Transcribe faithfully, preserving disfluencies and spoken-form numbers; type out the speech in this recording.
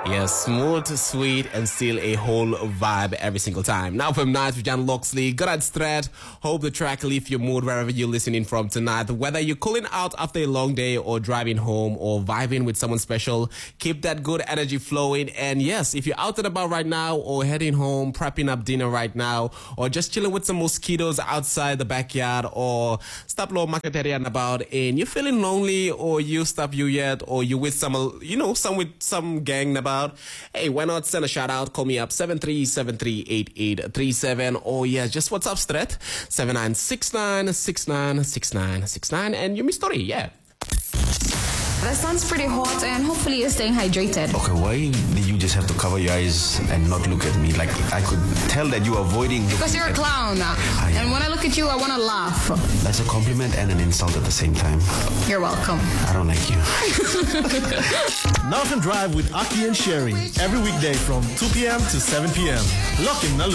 Yeah, smooth, sweet, and still a whole vibe every single time. Now from Night with John Loxley, good at Strat. Hope the track lift your mood wherever you're listening from tonight. Whether you're cooling out after a long day or driving home or vibing with someone special, keep that good energy flowing. And yes, if you're out and about right now or heading home, prepping up dinner right now, or just chilling with some mosquitoes outside the backyard, or stop low market area and about, and you're feeling lonely, or you stop you yet, or you with some, you know, some with some gang about, hey, why not send a shout out? Call me up seven three seven three eight eight three seven, or yeah, just what's up, Stret seven nine six nine six nine six nine six nine, and your me story, yeah. The sun's pretty hot, and hopefully you're staying hydrated. Okay, why did you just have to cover your eyes and not look at me? Like, I could tell that you are avoiding... Because you're a clown. I and when I look at you, I want to laugh. That's a compliment and an insult at the same time. You're welcome. I don't like you. Northern Drive with Aki and Sherry. Every weekday from two p.m. to seven p.m. Lock in.